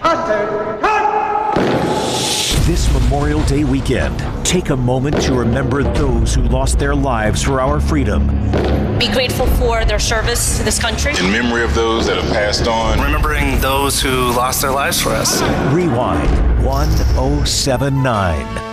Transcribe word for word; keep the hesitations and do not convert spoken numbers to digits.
This Memorial Day weekend, take a moment to remember those who lost their lives for our freedom. Be grateful for their service to this country. In memory of those that have passed on. Remembering those who lost their lives for us. Rewind one oh seven nine.